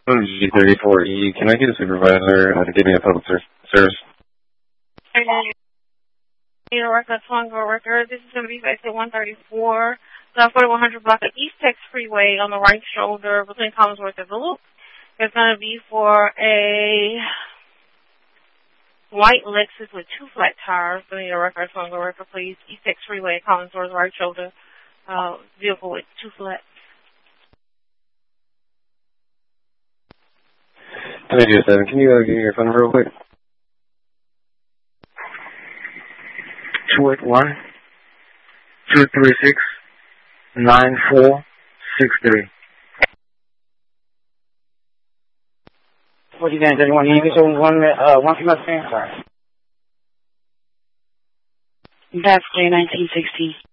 G34E. Can I get a supervisor to give me a public service? Record, Swango record. This is going to be exit 134, South 4100 block of East Tex Freeway on the right shoulder between Collinsworth and the Loop. It's going to be for a white Lexus with 2 flat tires. Give me a record, Swango record, please. East Tex Freeway, Collinsworth, right shoulder, vehicle with 2 flats. Can I do a 7? Can you give me your phone number real quick? 281-236-9463. What are you going to do? You need one from us, sorry. That's 1916.